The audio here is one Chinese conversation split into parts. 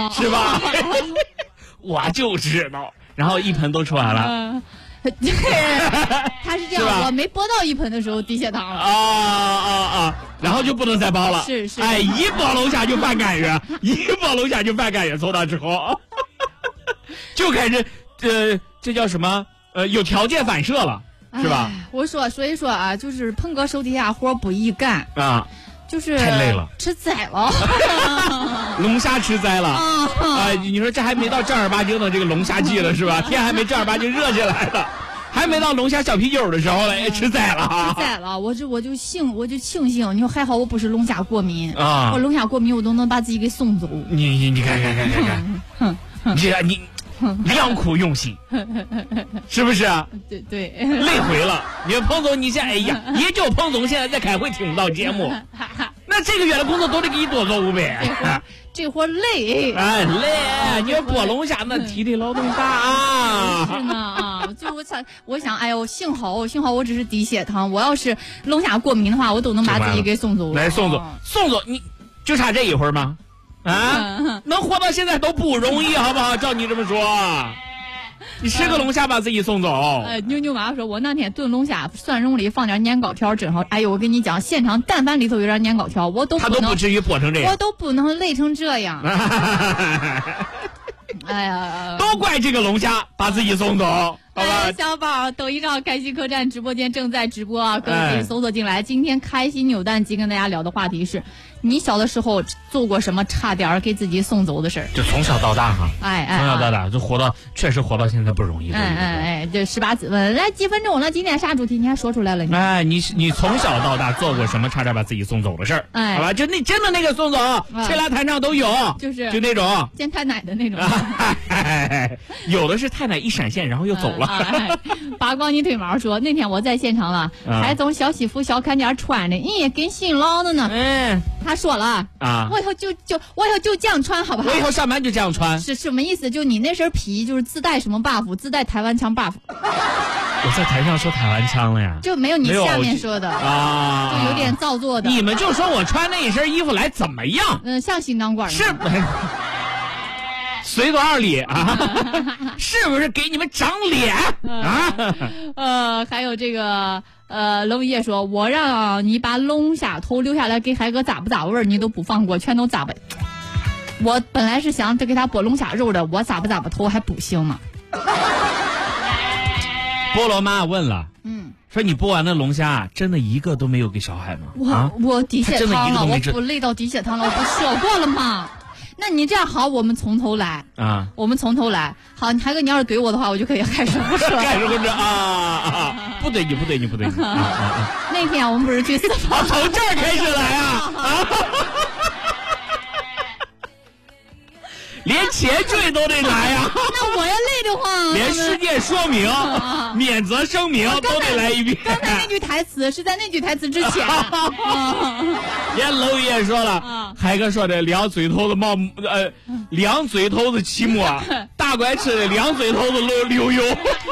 是吧？我就知道，然后一盆都吃完了。 对，他是这样，我没剥到一盆的时候低血糖了然后就不能再剥了。 是， 哎，一剥龙虾就犯感觉，从那之后就开始这叫什么？有条件反射了，是吧？ 所以说啊，就是鹏哥手底下活不易干啊。 就是太累了， 吃宰了， 龙虾吃宰了你说这还没到正儿八经的这个龙虾季了是吧？天还没正儿八经热起来了，还没到龙虾小啤酒的时候嘞，吃宰了， 吃宰了。我就庆幸，你说还好我不是龙虾过敏啊， 我龙虾过敏我都能把自己给送走。 你看，你良苦用心，是不是啊？ 对， 累回了。你说彭总，你现在也就彭总现在在开会听不到节目，那这个月的工作都得给你多做呗。 这活累， 累。你说剥龙虾那体力劳动大啊。 是呢就我想，哎呦，幸好我只是低血糖，我要是龙虾过敏的话，我都能把自己给送走了。 来送走，你就差这一会儿吗？能活到现在都不容易，好不好？照你这么说，你吃个龙虾把自己送走。 妞妈说，我那天炖龙虾，蒜蓉里放点年糕条，正好。哎呦，我跟你讲，现场但凡里头有点年糕条，他都不至于剥成这样， 我都不能累成这样。哎呀， 都怪这个龙虾把自己送走，好吧？ 小宝，抖音上开心客栈直播间正在直播啊，各位可以搜索进来。今天开心扭蛋机跟大家聊的话题是，你小的时候做过什么差点给自己送走的事儿？ 就从小到大哈，从小到大就确实活到现在不容易。 这18次问来几分钟了，今天啥主题你还说出来了？ 你从小到大做过什么差点把自己送走的事儿？好吧，就真的那个送走，吹拉弹唱都有，就那种见太奶的那种。 有的是太奶一闪现，然后又走了。 拔光你腿毛说，那天我在现场了，还总小西服小看点穿的，跟新郎的呢。他说了我以后就这样穿，好不好？ 我以后上班就这样穿。 是什么意思？就你那身皮就是自带什么 buff？ 自带台湾腔 buff。 我在台上说台湾腔了呀？ 就没有你下面说的就有点造作的。 你们就说我穿那一身衣服来怎么样？ 像新钢管是。随多少里是不是给你们长脸还有这个冷叶说，我让你把龙虾头留下来给海哥咂不咂味儿，你都不放过，全都咂吧。我本来是想给他剥龙虾肉的，我咂不咂吧头还不行吗？ 菠萝妈问了，说你剥完的龙虾真的一个都没有给小海吗？ 我低血糖了，我不累到低血糖了，我不说过了吗？那你这样好，我们从头来我们从头来。好，你还哥，你要是怼我的话，我就可以开始胡说。 开始胡说不怼你。 那天我们不是去四方， 从这儿开始来连前缀都得来呀！ 那我要累的话， 连事件说明、免责声明都得来一遍。 刚才那句台词是在那句台词之前。 连娄爷说了，海哥说的两嘴头子两嘴头子起沫，大拐吃的两嘴头子流油。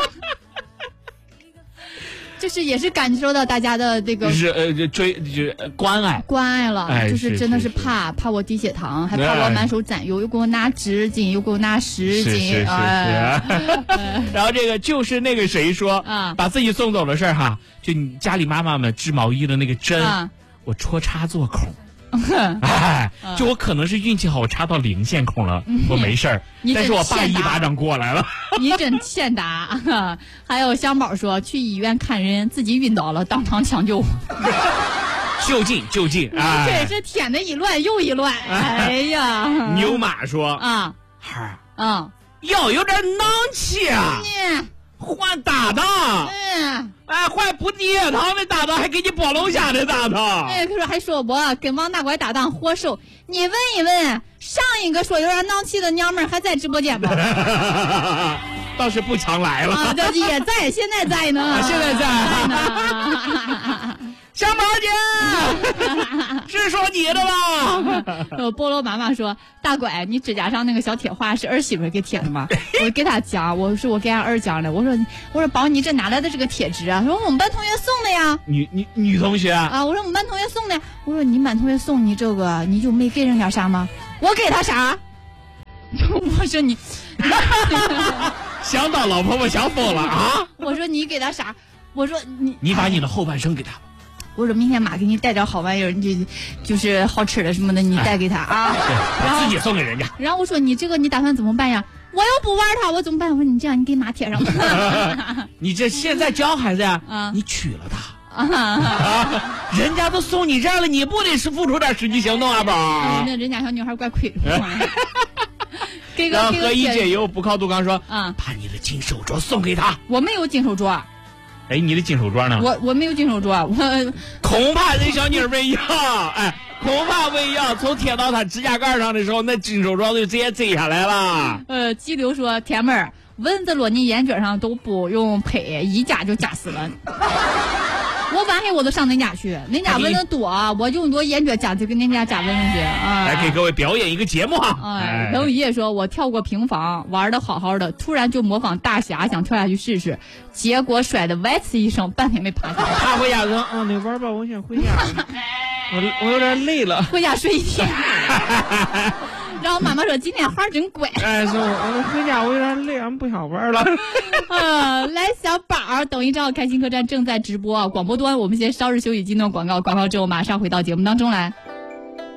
就是也是感受到大家的这个关爱了，就是真的是怕我低血糖，还怕我满手沾油，又给我拿纸巾，又给我拿湿巾。 然后这个就是那个谁说把自己送走的事儿哈，就你家里妈妈们织毛衣的那个针，我戳插座孔。就我可能是运气好，我插到零线孔了，我没事儿。但是我爸一巴掌过来了， 你真欠打。还有香宝说去医院看人，自己晕倒了，当场抢救。 就近对，这天的一乱又一乱。哎呀， 牛马说孩儿要有点囊气啊。换搭档，换不低血糖的搭档，还给你剥龙虾的搭档。 可是还说我跟王大拐搭档活瘦，你问一问上一个说有点囊气的娘们儿还在直播间吗？ 倒是不常来了这也在，现在在呢， 现在在呢。香宝姐，是说你的吧？ 菠萝妈妈说，大拐，你指甲上那个小铁花是儿媳妇给贴的吗？我给她讲，我说我给俺儿讲的，我说宝，你这哪来的这个贴纸啊？说我们班同学送的呀。 女同学我说我们班同学送的。我说你们班同学送你这个，你就没给人家啥吗？我给他啥？ 我说你想当老婆婆想疯了啊！ 我说你给他啥？我说你把你的后半生给他。 我说明天妈给你带点好玩意儿，就是好吃的什么的，你带给他啊。 然后自己送给人家。 然后我说你这个你打算怎么办呀？我又不玩他，我怎么办？我说你这样，你给妈贴上。 你这现在教孩子呀？你娶了他。人家都送你这样了，你不得是付出点实际行动啊，宝？ 那人家小女孩怪亏。 然后何一姐又不靠杜刚说，把你的金手镯送给他。 我没有金手镯。 哎，你的金手镯呢？ 我没有金手镯，我恐怕人小妮儿没要，哎，恐怕没要。从贴到她指甲盖上的时候，那金手镯就直接摘下来了。 激流说，甜妹儿，蚊子落你眼角上都不用拍，一夹就夹死了。我晚黑我都上恁家去，恁家蚊子多，我用多眼角夹就跟恁家夹蚊子去。 来给各位表演一个节目哈。 冷雨夜说，我跳过平房，玩的好好的，突然就模仿大侠想跳下去试试，结果摔得歪呲一声，半天没爬下来。 他回家说，你玩吧，我先回家，我有点累了， 回家睡一天。然后妈妈说今天孩儿真乖。 哎，说我回家我有点累，俺不想玩了。 来小宝，抖音账号开心客栈正在直播，广播端我们先稍事休息，进段广告之后马上回到节目当中来。